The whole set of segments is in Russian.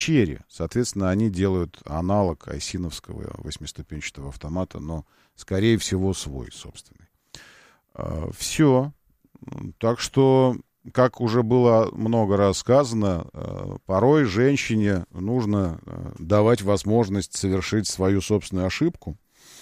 Черри. Соответственно, они делают аналог айсиновского восьмиступенчатого автомата, но, скорее всего, свой собственный. Все. Так что, как уже было много раз сказано, порой женщине нужно давать возможность совершить свою собственную ошибку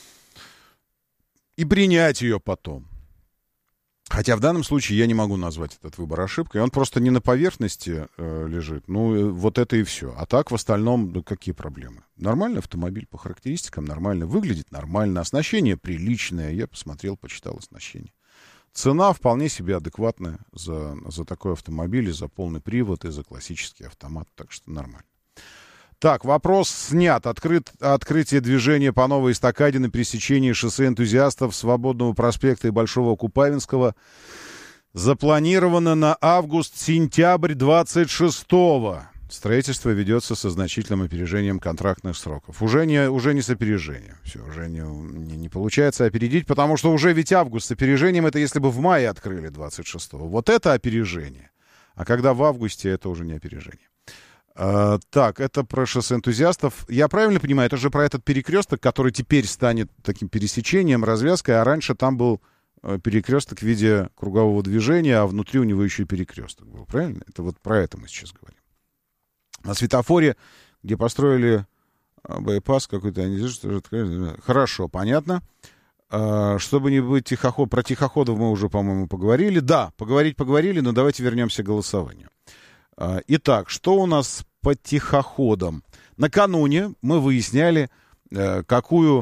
и принять ее потом. Хотя в данном случае я не могу назвать этот выбор ошибкой. Он просто не на поверхности лежит. Ну, вот это и все. А так, в остальном, ну, какие проблемы? Нормальный автомобиль по характеристикам, нормально выглядит, нормально. Оснащение приличное. Я посмотрел, почитал оснащение. Цена вполне себе адекватная за такой автомобиль, и за полный привод, и за классический автомат. Так что нормально. Так, вопрос снят. Открытие движения по новой эстакаде на пересечении шоссе Энтузиастов, Свободного проспекта и Большого Купавинского запланировано на август-сентябрь 26-го. Строительство ведется со значительным опережением контрактных сроков. Уже не с опережением. Все, уже не получается опередить, потому что уже ведь август с опережением, это если бы в мае открыли 26-го. Вот это опережение. А когда в августе, это уже не опережение. Так, это про шоссе Энтузиастов. Я правильно понимаю, это же про этот перекресток, который теперь станет таким пересечением, развязкой, а раньше там был перекресток в виде кругового движения, а внутри у него еще и перекресток был, правильно? Это вот про это мы сейчас говорим. На светофоре, где построили байпас какой-то, хорошо, понятно. Чтобы не быть про тихоходов мы уже, по-моему, поговорили. Да, поговорили, но давайте вернемся к голосованию. Итак, что у нас по тихоходам? Накануне мы выясняли, какой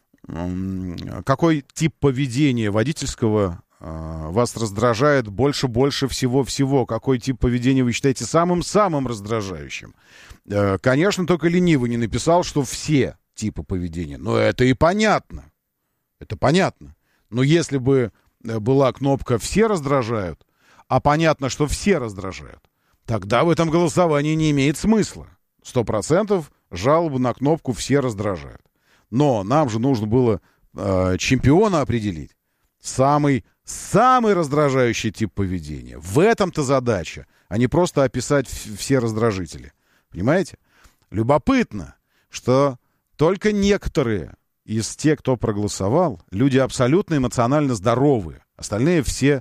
тип поведения водительского вас раздражает больше всего. Какой тип поведения вы считаете самым раздражающим? Конечно, только ленивый не написал, что все типы поведения. Но это и понятно. Это понятно. Но если бы была кнопка «Все раздражают», а понятно, что все раздражают, тогда в этом голосовании не имеет смысла. 100% жалобы на кнопку «Все раздражают». Но нам же нужно было чемпиона определить. Самый раздражающий тип поведения. В этом-то задача, а не просто описать все раздражители. Понимаете? Любопытно, что только некоторые из тех, кто проголосовал, люди абсолютно эмоционально здоровые. Остальные все...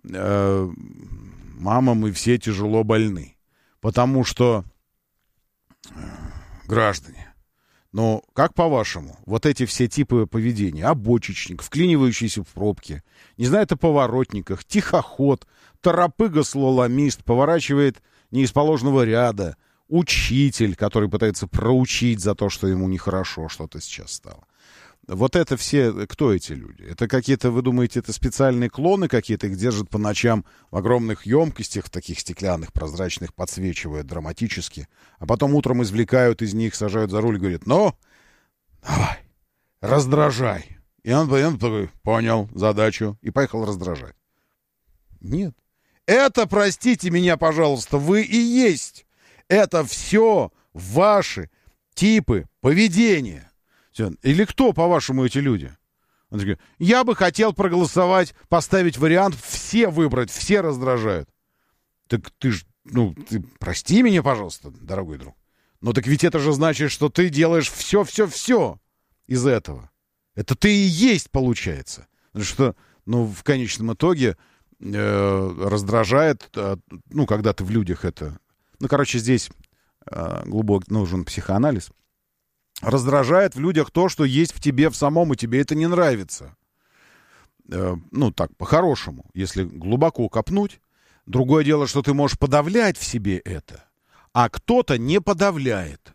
мамам и все тяжело больны. Потому что, граждане, ну, как по-вашему, вот эти все типы поведения, обочечник, вклинивающийся в пробки, не знаю, это поворотниках, тихоход, торопыга-слаломист, поворачивает не из положенного ряда, учитель, который пытается проучить за то, что ему нехорошо что-то сейчас стало. Вот это все, кто эти люди? Это какие-то, вы думаете, это специальные клоны какие-то, их держат по ночам в огромных емкостях, таких стеклянных, прозрачных, подсвечивают драматически, а потом утром извлекают из них, сажают за руль и говорят: ну, давай, раздражай. И он такой: понял задачу, и поехал раздражать. Нет. Это, простите меня, пожалуйста, вы и есть. Это все ваши типы поведения. Или кто, по-вашему, эти люди? Он такой: я бы хотел проголосовать, поставить вариант «все выбрать», «все раздражают». Так ты ж, ты прости меня, пожалуйста, дорогой друг. Но так ведь это же значит, что ты делаешь все из этого. Это ты и есть, получается. Потому что, в конечном итоге раздражает, когда ты в людях это... здесь глубокий нужен психоанализ. Раздражает в людях то, что есть в тебе в самом, и тебе это не нравится. Так, по-хорошему, если глубоко копнуть. Другое дело, что ты можешь подавлять в себе это, а кто-то не подавляет.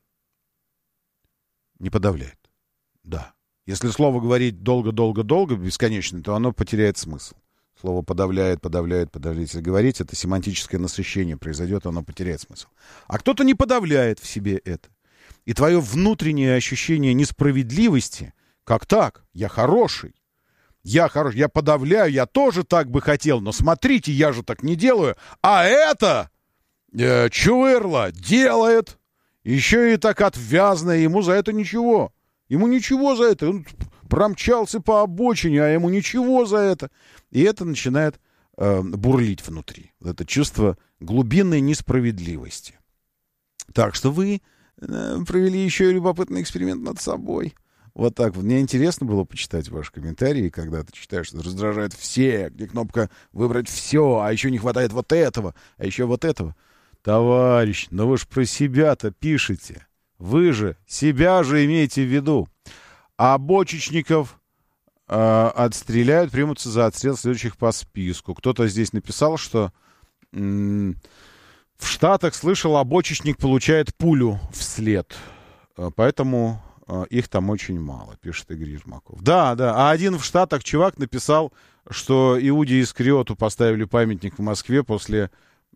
Не подавляет. Да. Если слово говорить долго, бесконечно, то оно потеряет смысл. Слово подавляет. Если говорить, это семантическое насыщение произойдет, оно потеряет смысл. А кто-то не подавляет в себе это. И твое внутреннее ощущение несправедливости, как так? Я хороший, я подавляю, я тоже так бы хотел, но смотрите, я же так не делаю, а это чувырло делает, еще и так отвязно, ему за это ничего. Ему ничего за это, он промчался по обочине, а ему ничего за это. И это начинает бурлить внутри, это чувство глубинной несправедливости. Так что вы провели еще и любопытный эксперимент над собой. Вот так вот. Мне интересно было почитать ваши комментарии, когда ты читаешь, что раздражает все, где кнопка «Выбрать все», а еще не хватает вот этого, а еще вот этого. Товарищ, ну вы ж про себя-то пишете. Вы же себя же имеете в виду. А бочечников отстреляют, примутся за отстрел следующих по списку. Кто-то здесь написал, что в Штатах, слышал, бочечник получает пулю вслед. Поэтому их там очень мало, пишет Игорь Ермаков. Да. А один в Штатах чувак написал, что Иуде Искариоту поставили памятник в Москве после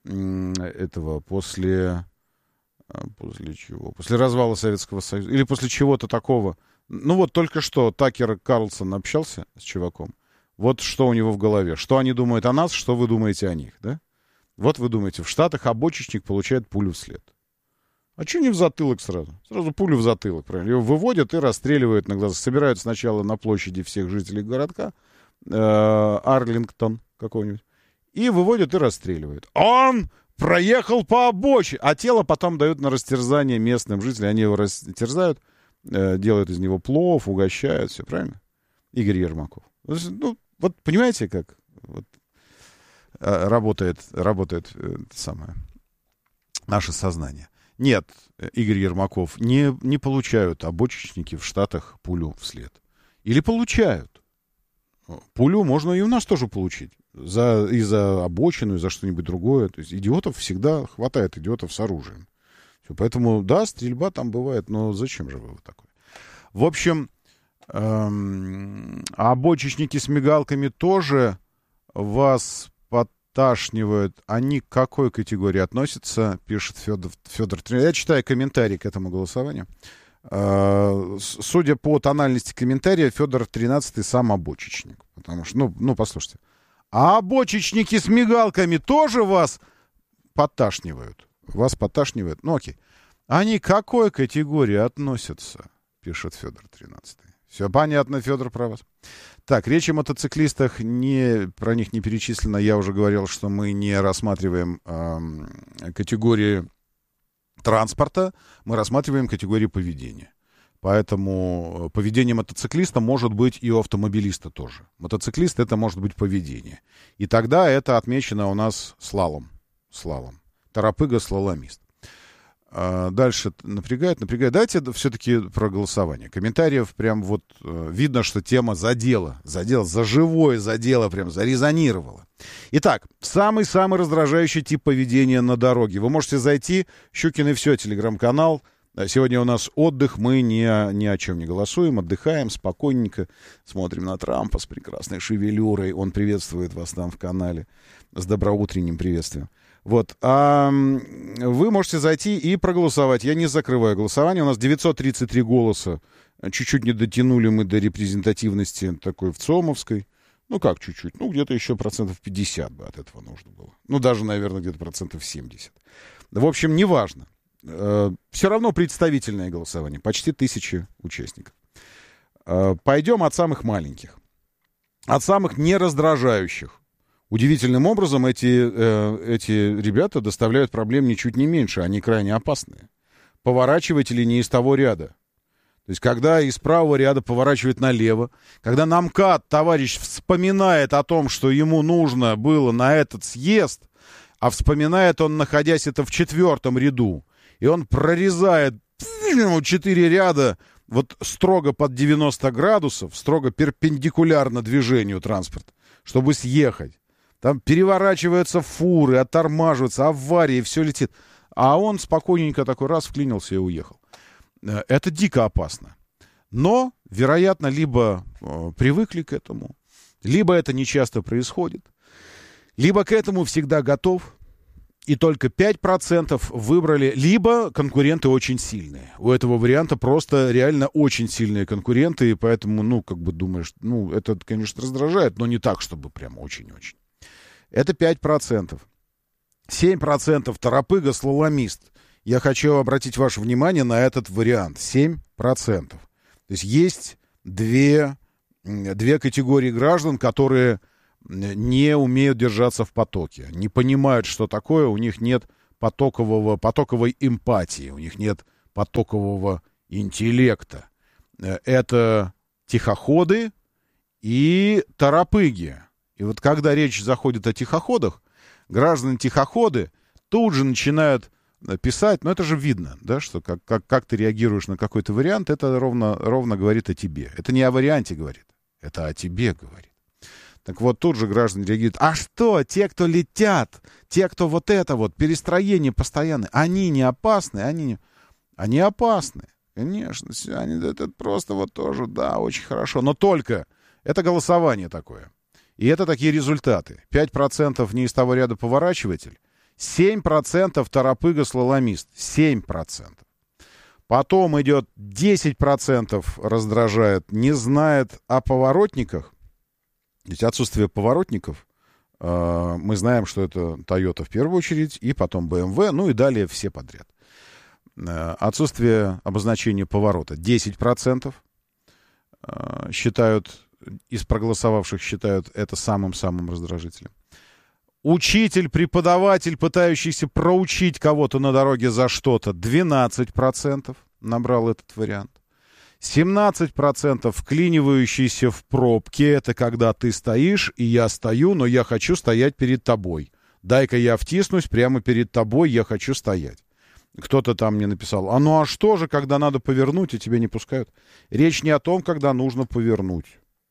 чего? После развала Советского Союза. Или после чего-то такого. Ну вот только что Такер Карлсон общался с чуваком. Вот что у него в голове. Что они думают о нас, что вы думаете о них, да? Вот вы думаете, в Штатах бочечник получает пулю вслед. А что не в затылок сразу? Сразу пулю в затылок, правильно? Его выводят и расстреливают на глаза. Собирают сначала на площади всех жителей городка, Арлингтон какой-нибудь, и выводят и расстреливают. Он проехал по обочине, а тело потом дают на растерзание местным жителям. Они его растерзают, делают из него плов, угощают, все правильно? Игорь Ермаков. Ну, вот понимаете, как вот, работает самое наше сознание. Нет, Игорь Ермаков, не получают бочечники в Штатах пулю вслед. Или получают. Пулю можно и у нас тоже получить. И за обочину, и за что-нибудь другое. То есть идиотов всегда хватает, идиотов с оружием. Все, поэтому, да, стрельба там бывает, но зачем же вы вот такой? В общем, бочечники с мигалками тоже вас подташнивают. Они к какой категории относятся, пишет Федор. Я читаю комментарий к этому голосованию. Судя по тональности комментария, Федор 13-й сам бочечник. Потому что, ну, послушайте. А бочечники с мигалками тоже вас подташнивают? Вас подташнивают? Ну, окей. Они к какой категории относятся, пишет Федор 13-й. Все понятно, Федор, про вас. Так, речь о мотоциклистах, про них не перечислено. Я уже говорил, что мы не рассматриваем категории транспорта, мы рассматриваем категории поведения. Поэтому поведение мотоциклиста может быть и у автомобилиста тоже. Мотоциклист — это может быть поведение. И тогда это отмечено у нас слалом. Торопыга — слаломист. Дальше напрягает. Давайте все-таки про голосование. Комментариев прям вот видно, что тема задела, за живое задела, прям зарезонировала. Итак, самый-самый раздражающий тип поведения на дороге. Вы можете зайти, Щукин и все, телеграм-канал. Сегодня у нас отдых, мы ни о чем не голосуем, отдыхаем спокойненько, смотрим на Трампа с прекрасной шевелюрой. Он приветствует вас там в канале с доброутренним приветствием. Вот, вы можете зайти и проголосовать. Я не закрываю голосование. У нас 933 голоса. Чуть-чуть не дотянули мы до репрезентативности такой вцомовской. Ну, как чуть-чуть? Ну, где-то еще 50% бы от этого нужно было. Ну, даже, наверное, где-то 70%. В общем, неважно. Все равно представительное голосование. Почти 1000 участников. Пойдем от самых маленьких. От самых нераздражающих. Удивительным образом эти ребята доставляют проблем ничуть не меньше. Они крайне опасные. Поворачиватели не из того ряда. То есть, когда из правого ряда поворачивает налево, когда на МКАД товарищ вспоминает о том, что ему нужно было на этот съезд, а вспоминает он, находясь это в 4-м ряду, и он прорезает 4 ряда вот строго под 90 градусов, строго перпендикулярно движению транспорта, чтобы съехать. Там переворачиваются фуры, оттормаживаются, аварии, все летит. А он спокойненько такой раз вклинился и уехал. Это дико опасно. Но, вероятно, либо привыкли к этому, либо это нечасто происходит, либо к этому всегда готов, и только 5% выбрали, либо конкуренты очень сильные. У этого варианта просто реально очень сильные конкуренты, и поэтому, думаешь, это, конечно, раздражает, но не так, чтобы прям очень-очень. Это 5%. 7% торопыга, слаломист. Я хочу обратить ваше внимание на этот вариант. 7%. То есть две категории граждан, которые не умеют держаться в потоке. Не понимают, что такое. У них нет потоковой эмпатии. У них нет потокового интеллекта. Это тихоходы и торопыги. И вот когда речь заходит о тихоходах, граждане-тихоходы тут же начинают писать, но это же видно, да, что как ты реагируешь на какой-то вариант, это ровно говорит о тебе. Это не о варианте говорит, это о тебе говорит. Так вот, тут же граждане реагируют, а что, те, кто летят, те, кто вот это вот, перестроение постоянное, они не опасны? Они опасны, конечно, это просто вот тоже, да, очень хорошо, но только это голосование такое. И это такие результаты. 5% не из того ряда поворачиватель, 7% торопыга-слаломист. 7%. Потом идет 10% раздражает, не знает о поворотниках. Ведь отсутствие поворотников, мы знаем, что это Toyota в первую очередь, и потом BMW, ну и далее все подряд. Отсутствие обозначения поворота. 10% считают, из проголосовавших считают это самым-самым раздражителем. Учитель, преподаватель, пытающийся проучить кого-то на дороге за что-то, 12% набрал этот вариант. 17% вклинивающийся в пробке, это когда ты стоишь, и я стою, но я хочу стоять перед тобой. Дай-ка я втиснусь прямо перед тобой, я хочу стоять. Кто-то там мне написал, а что же, когда надо повернуть, и тебя не пускают? Речь не о том, когда нужно повернуть.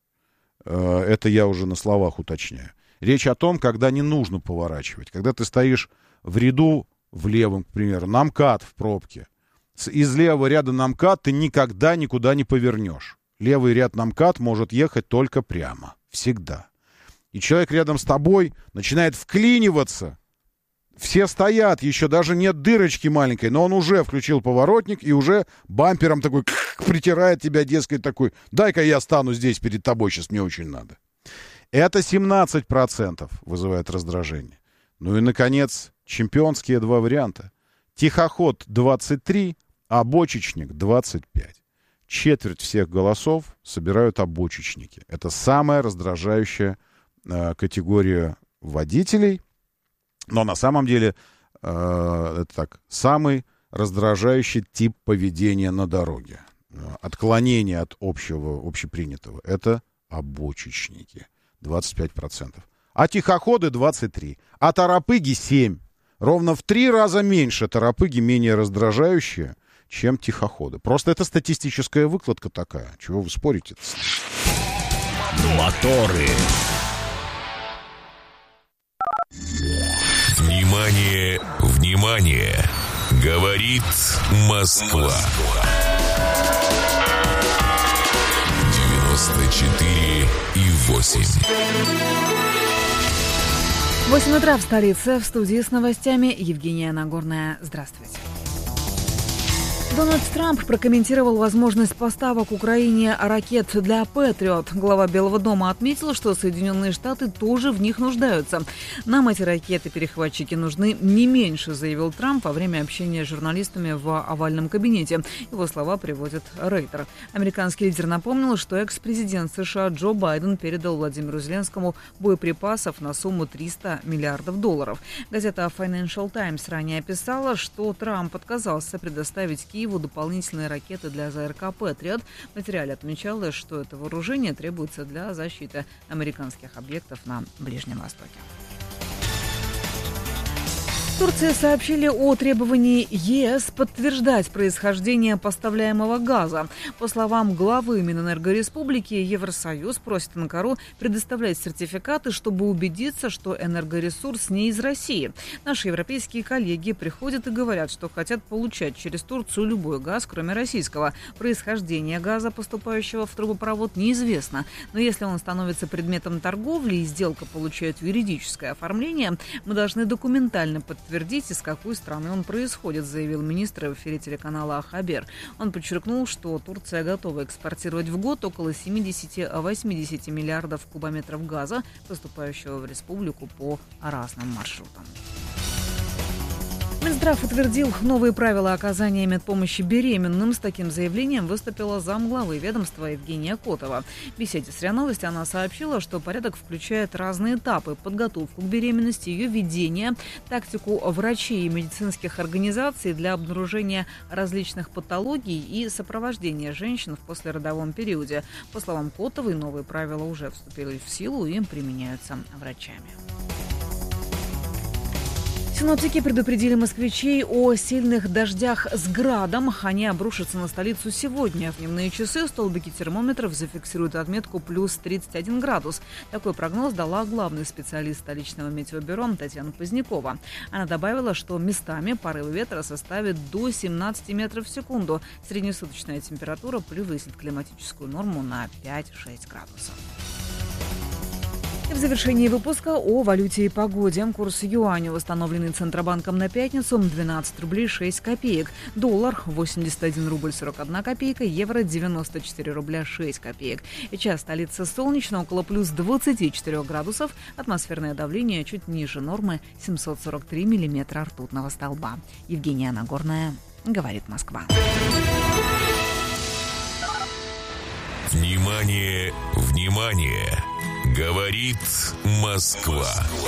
Это я уже на словах уточняю. Речь о том, когда не нужно поворачивать. Когда ты стоишь в ряду, в левом, к примеру, на МКАД в пробке. Из левого ряда на МКАД ты никогда никуда не повернешь. Левый ряд на МКАД может ехать только прямо. Всегда. И человек рядом с тобой начинает вклиниваться. Все стоят, еще даже нет дырочки маленькой, но он уже включил поворотник и уже бампером такой притирает тебя, дескать, такой, дай-ка я стану здесь перед тобой, сейчас мне очень надо. Это 17% вызывает раздражение. Ну и, наконец, чемпионские два варианта. Тихоход 23%, а бочечник 25%. Четверть всех голосов собирают обочечники. Это самая раздражающая категория водителей. Но на самом деле это так, самый раздражающий тип поведения на дороге. Отклонение от общепринятого. Это обочечники. 25%. А тихоходы 23%. А торопыги 7%. Ровно в 3 раза меньше торопыги менее раздражающие, чем тихоходы. Просто это статистическая выкладка такая. Чего вы спорите? Моторы. Внимание, внимание! Говорит Москва. 94,8. 8 утра в столице. В студии с новостями Евгения Нагорная. Здравствуйте. Дональд Трамп прокомментировал возможность поставок Украине ракет для Патриот. Глава Белого дома отметил, что Соединенные Штаты тоже в них нуждаются. Нам эти ракеты-перехватчики нужны не меньше, заявил Трамп во время общения с журналистами в овальном кабинете. Его слова приводит Рейтер. Американский лидер напомнил, что экс-президент США Джо Байден передал Владимиру Зеленскому боеприпасов на сумму $300 миллиардов. Газета Financial Times ранее писала, что Трамп отказался предоставить Киеву дополнительные ракеты для ЗРК «Патриот». В материале отмечалось, что это вооружение требуется для защиты американских объектов на Ближнем Востоке. В Турции сообщили о требовании ЕС подтверждать происхождение поставляемого газа. По словам главы Минэнергореспублики, Евросоюз просит Анкару предоставлять сертификаты, чтобы убедиться, что энергоресурс не из России. Наши европейские коллеги приходят и говорят, что хотят получать через Турцию любой газ, кроме российского. Происхождение газа, поступающего в трубопровод, неизвестно. Но если он становится предметом торговли и сделка получает юридическое оформление, мы должны документально подтвердить, из какой страны он происходит, заявил министр в эфире телеканала Хабер. Он подчеркнул, что Турция готова экспортировать в год около 70-80 миллиардов кубометров газа, поступающего в республику по разным маршрутам. Минздрав утвердил новые правила оказания медпомощи беременным. С таким заявлением выступила замглавы ведомства Евгения Котова. В беседе с РИА Новости она сообщила, что порядок включает разные этапы: подготовку к беременности, ее ведение, тактику врачей и медицинских организаций для обнаружения различных патологий и сопровождения женщин в послеродовом периоде. По словам Котовой, новые правила уже вступили в силу и применяются врачами. Синоптики предупредили москвичей о сильных дождях с градом. Они обрушатся на столицу сегодня. В дневные часы столбики термометров зафиксируют отметку плюс 31 градус. Такой прогноз дала главный специалист столичного метеобюро Татьяна Позднякова. Она добавила, что местами порывы ветра составят до 17 метров в секунду. Среднесуточная температура превысит климатическую норму на 5-6 градусов. И в завершении выпуска о валюте и погоде. Курс юаня, установленный Центробанком на пятницу, 12 рублей 6 копеек. Доллар 81 рубль 41 копейка. Евро 94 рубля 6 копеек. Сейчас столица солнечно, около плюс 24 градусов. Атмосферное давление чуть ниже нормы, 743 миллиметра ртутного столба. Евгения Нагорная, говорит Москва. Внимание, внимание! Говорит Москва.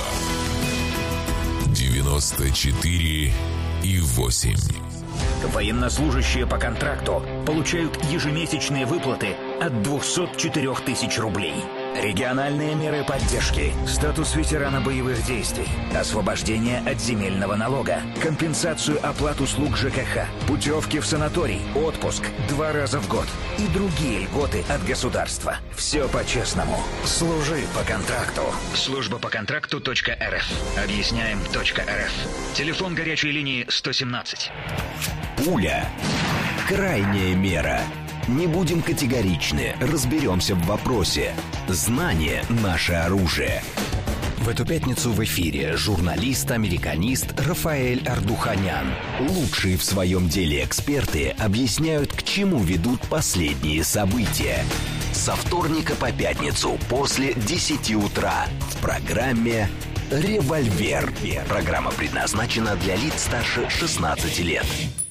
94,8. Военнослужащие по контракту получают ежемесячные выплаты от 204 тысяч рублей. Региональные меры поддержки, статус ветерана боевых действий, освобождение от земельного налога, компенсацию оплат услуг ЖКХ, путевки в санаторий, отпуск 2 раза в год и другие льготы от государства. Все по-честному. Служи по контракту. Служба по контракту.рф. Объясняем.рф. Телефон горячей линии 117. Пуля. Крайняя мера. Не будем категоричны, разберемся в вопросе. Знание – наше оружие. В эту пятницу в эфире журналист-американист Рафаэль Ардуханян. Лучшие в своем деле эксперты объясняют, к чему ведут последние события. Со вторника по пятницу после 10 утра в программе «Револьвер». Программа предназначена для лиц старше 16 лет.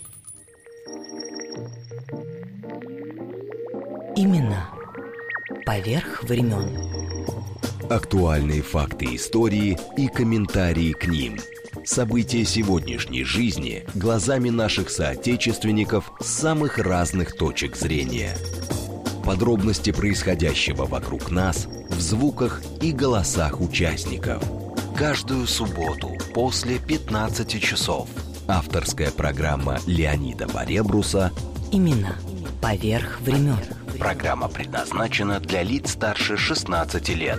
Именно поверх времен. Актуальные факты истории и комментарии к ним. События сегодняшней жизни глазами наших соотечественников с самых разных точек зрения. Подробности происходящего вокруг нас в звуках и голосах участников. Каждую субботу после 15 часов. Авторская программа Леонида Баребруса Именно поверх времен. Программа предназначена для лиц старше 16 лет.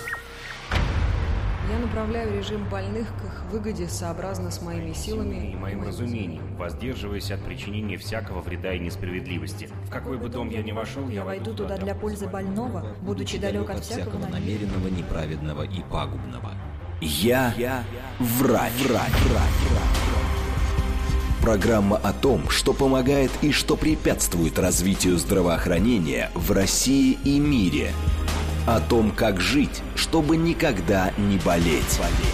Я направляю режим больных к их выгоде сообразно с моими силами и моим разумением, воздерживаясь от причинения всякого вреда и несправедливости. В какой бы дом я ни вошел, я войду туда для пользы больного, будучи далек от всякого намеренного, неправедного и пагубного. Я врач. Программа о том, что помогает и что препятствует развитию здравоохранения в России и мире. О том, как жить, чтобы никогда не болеть.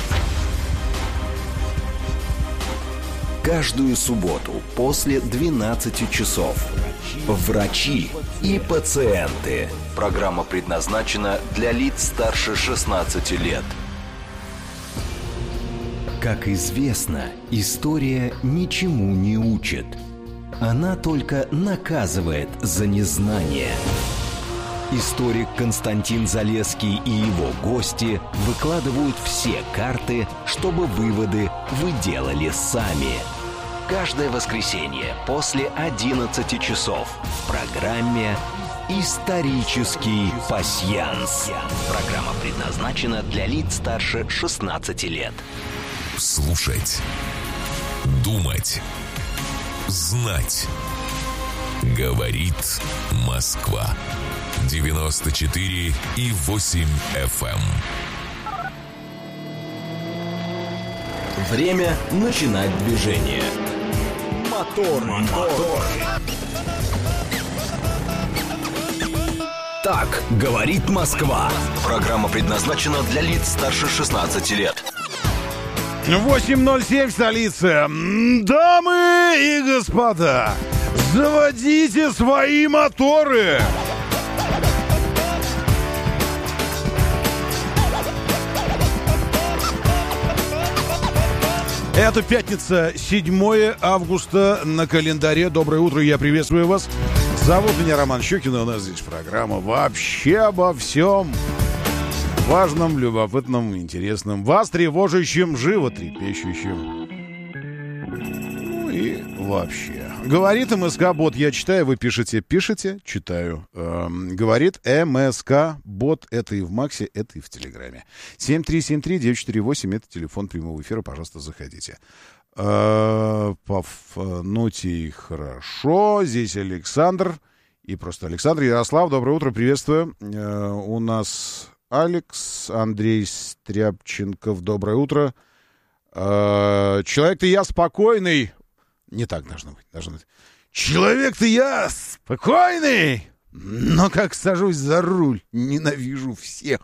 Каждую субботу после 12 часов. Врачи и пациенты. Программа предназначена для лиц старше 16 лет. Как известно, история ничему не учит. Она только наказывает за незнание. Историк Константин Залесский и его гости выкладывают все карты, чтобы выводы вы делали сами. Каждое воскресенье после 11 часов в программе «Исторический пасьянс». Программа предназначена для лиц старше 16 лет. Слушать, думать, знать. Говорит Москва. 94,8 FM. Время начинать движение. Мотор. Так говорит Москва. Программа предназначена для лиц старше 16 лет. 8:07 в столице. Дамы и господа, заводите свои моторы. Это пятница, 7 августа на календаре. Доброе утро, я приветствую вас. Зовут меня Роман Щукин, у нас здесь программа вообще обо всем важном, любопытном, интересном, вас тревожащем, животрепещущем. Ну и вообще. Говорит МСК-бот, я читаю, вы пишете, читаю. Говорит МСК-бот, это и в Максе, это и в Телеграме. 7373948, это телефон прямого эфира, пожалуйста, заходите. Пафнутий, хорошо, здесь Александр, и просто Александр. Ярослав, доброе утро, приветствую. У нас... Алекс, Андрей Стряпченков, доброе утро. Человек-то я спокойный. Не так должно быть. Человек-то я спокойный, но как сажусь за руль, ненавижу всех.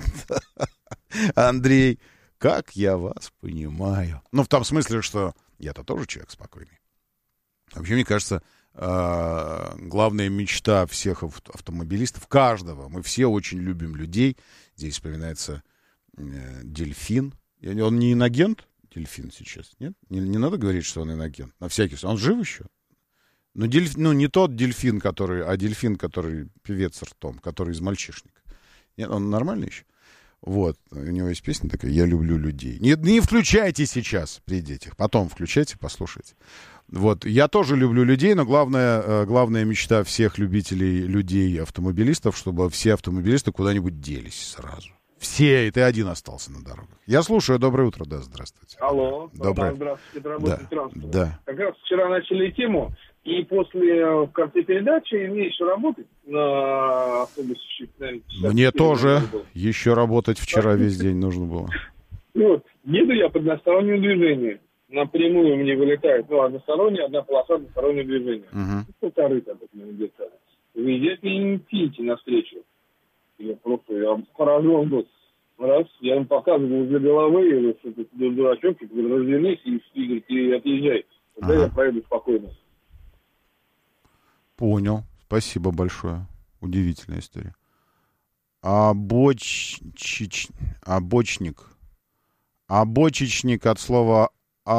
Андрей, как я вас понимаю. Ну, в том смысле, что я-то тоже человек спокойный. Вообще, мне кажется... главная мечта всех автомобилистов, каждого. Мы все очень любим людей. Здесь вспоминается дельфин. Он не инагент, дельфин сейчас, нет? Не надо говорить, что он инагент. На всякий случай. Он жив еще? Ну, не тот дельфин, а дельфин, который певец ртом, который из «Мальчишника». Нет, он нормальный еще? Вот. У него есть песня такая «Я люблю людей». Не включайте сейчас при детях. Потом включайте, послушайте. Вот, я тоже люблю людей, но главная мечта всех любителей людей, автомобилистов, чтобы все автомобилисты куда-нибудь делись сразу. Все, и ты один остался на дорогах. Я слушаю, доброе утро, да, здравствуйте. Алло, доброе. Здравствуйте, это работает транспорт. Да. Как раз вчера начали тему, и в конце передачи мне еще работать на автобусе. Мне тоже еще работать вчера весь день нужно было. Вот, еду я по одностороннему движению. Напрямую мне вылетает, одна полоса, одностороннее движение. Полторы там где-то. Вы идете и не идите навстречу. Я поражен был. Раз, я им показываю возле головы, и что-то дурачок, развернись и отъезжай. Тогда я поеду спокойно. Понял. Спасибо большое. Удивительная история. Обочечник от слова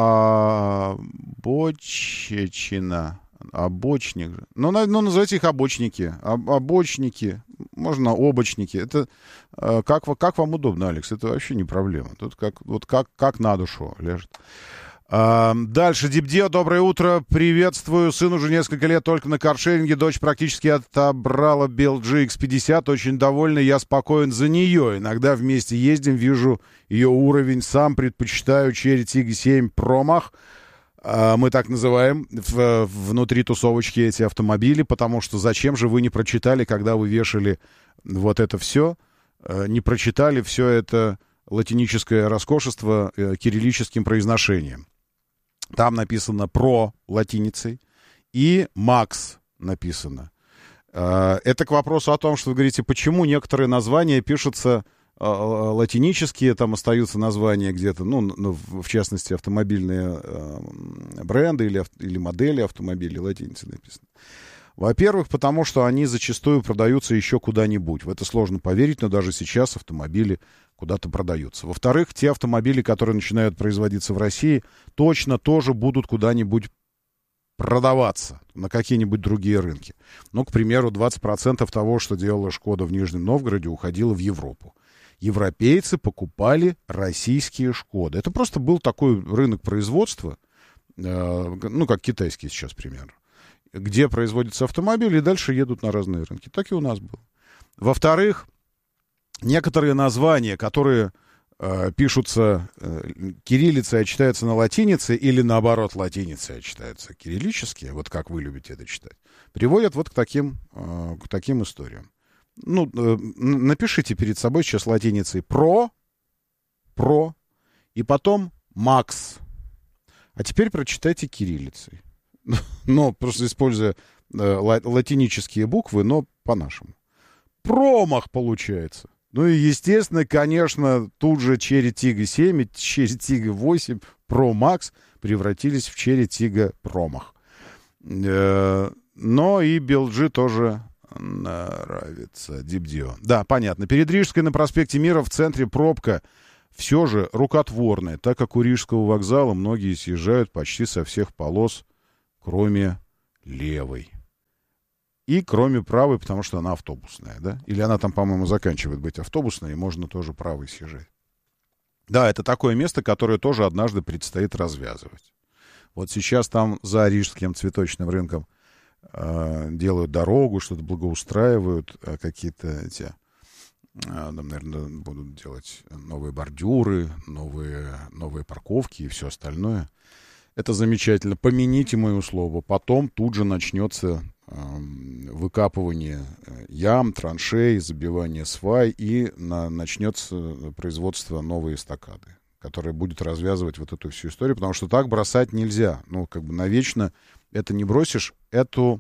обочечина. Обочник. Ну, называйте их обочники. Обочники. Можно обочники. Это как вам удобно, Алекс. Это вообще не проблема. Тут как на душу лежит. Дальше. Дипдео, доброе утро. Приветствую. Сын уже несколько лет только на каршеринге. Дочь практически отобрала BLG X50. Очень довольна. Я спокоен за нее. Иногда вместе ездим. Вижу ее уровень. Сам предпочитаю Cherry Tiggo 7 Pro. Мы так называем внутри тусовочки эти автомобили, потому что зачем же вы не прочитали, когда вы вешали вот это все, не прочитали все это латиническое роскошество кириллическим произношением. Там написано «про» латиницей и «макс» написано. Это к вопросу о том, что вы говорите, почему некоторые названия пишутся латинические, там остаются названия где-то, в частности, автомобильные бренды или модели автомобилей латиницей написано. Во-первых, потому что они зачастую продаются еще куда-нибудь. В это сложно поверить, но даже сейчас автомобили куда-то продаются. Во-вторых, те автомобили, которые начинают производиться в России, точно тоже будут куда-нибудь продаваться на какие-нибудь другие рынки. Ну, к примеру, 20% того, что делала «Шкода» в Нижнем Новгороде, уходило в Европу. Европейцы покупали российские «Шкоды». Это просто был такой рынок производства, как китайский сейчас примерно, где производятся автомобили и дальше едут на разные рынки. Так и у нас было. Во-вторых, некоторые названия, которые пишутся кириллицей, а читаются на латинице, или наоборот, латиницей, а читаются кириллические, вот как вы любите это читать, приводят вот к таким историям. Напишите перед собой сейчас латиницей «про», и потом «макс». А теперь прочитайте кириллицей. Но просто используя латинические буквы, но по-нашему. Промах получается. Ну и, естественно, конечно, тут же Cherry Tiggo 7 и Cherry Tiggo 8 Pro Max превратились в Cherry Tiggo Pro Max. Но и BLG тоже нравится. Deep Dio. Да, понятно. Перед Рижской на проспекте Мира в центре пробка все же рукотворная, так как у Рижского вокзала многие съезжают почти со всех полос, кроме левой. И кроме правой, потому что она автобусная, да? Или она там, по-моему, заканчивает быть автобусной, и можно тоже правой съезжать. Да, это такое место, которое тоже однажды предстоит развязывать. Вот сейчас там за Рижским цветочным рынком делают дорогу, что-то благоустраивают, какие-то эти... Там, наверное, будут делать новые бордюры, новые парковки и все остальное. Это замечательно. Помяните мое слово. Потом тут же начнется выкапывание ям, траншей, забивание свай, и начнется производство новой эстакады, которая будет развязывать вот эту всю историю, потому что так бросать нельзя. Ну, как бы навечно это не бросишь. Этот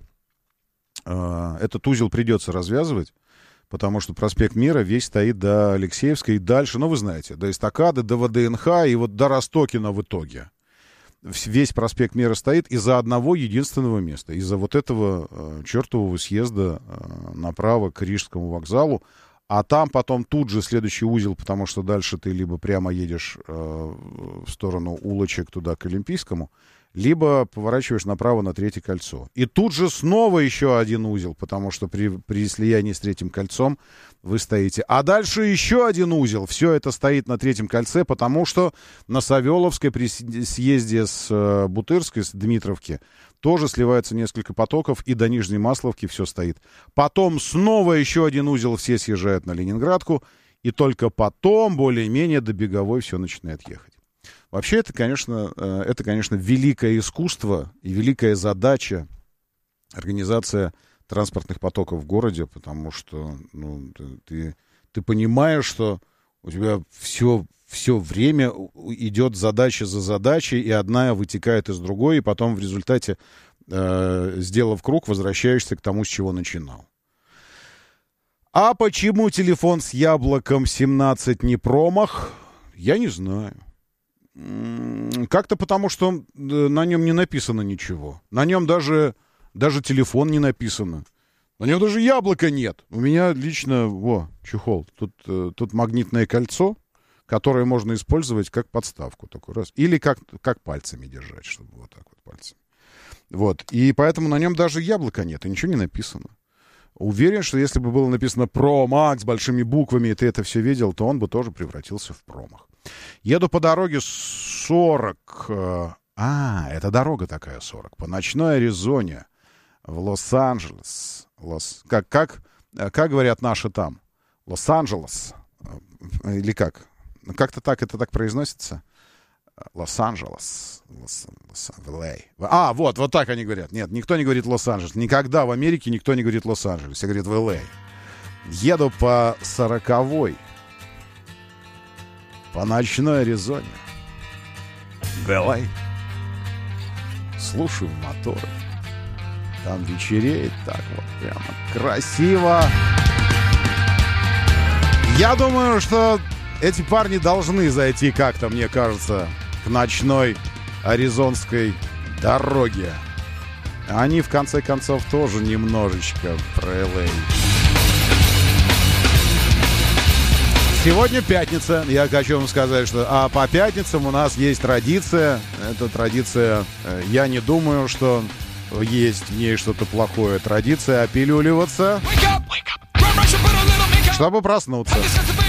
узел придется развязывать, потому что проспект Мира весь стоит до Алексеевской и дальше, ну, вы знаете, до эстакады, до ВДНХ и вот до Ростокина в итоге. Весь проспект Мира стоит из-за одного единственного места, из-за вот этого чертового съезда направо к Рижскому вокзалу, а там потом тут же следующий узел, потому что дальше ты либо прямо едешь в сторону улочек туда к Олимпийскому, либо поворачиваешь направо на Третье кольцо. И тут же снова еще один узел, потому что при слиянии с Третьим кольцом вы стоите. А дальше еще один узел. Все это стоит на Третьем кольце, потому что на Савеловской при съезде с Бутырской, с Дмитровки, тоже сливается несколько потоков, и до Нижней Масловки все стоит. Потом снова еще один узел, все съезжают на Ленинградку, и только потом, более-менее, до Беговой все начинает ехать. Вообще, это, конечно, великое искусство и великая задача организация транспортных потоков в городе, потому что ты понимаешь, что у тебя все время идет задача за задачей, и одна вытекает из другой, и потом в результате, сделав круг, возвращаешься к тому, с чего начинал. А почему телефон с яблоком 17 не промах, я не знаю. Как-то потому, что на нем не написано ничего. На нем даже телефон не написано. На нем даже яблока нет. У меня лично, чехол. Тут магнитное кольцо, которое можно использовать как подставку. Такой раз. Или как пальцами держать, чтобы вот так вот пальцами. Вот. И поэтому на нем даже яблока нет, и ничего не написано. Уверен, что если бы было написано Pro Max большими буквами, и ты это все видел, то он бы тоже превратился в промах. Еду по дороге 40... это дорога такая 40. По ночной Аризоне в Лос-Анджелес. Как говорят наши там? Лос-Анджелес. Или как? Как-то так это так произносится? Лос-Анджелес. Вот так они говорят. Нет, никто не говорит Лос-Анджелес. Никогда в Америке никто не говорит Лос-Анджелес. Все говорят в Л.А. Еду по 40-й. По ночной Аризоне. Гэлай. Слушаю моторы. Там вечереет так вот прямо красиво. Я думаю, что эти парни должны зайти как-то, мне кажется, к ночной аризонской дороге. Они, в конце концов, тоже немножечко про Л.А. Сегодня пятница. Я хочу вам сказать, что по пятницам у нас есть традиция. Эта традиция, я не думаю, что есть в ней что-то плохое. Традиция опилюливаться, чтобы проснуться.